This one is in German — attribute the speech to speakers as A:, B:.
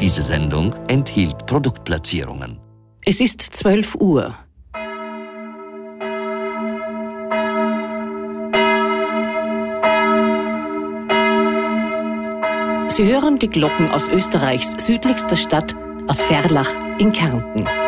A: Diese Sendung enthielt Produktplatzierungen.
B: Es ist 12 Uhr. Sie hören die Glocken aus Österreichs südlichster Stadt, aus Verlach in Kärnten.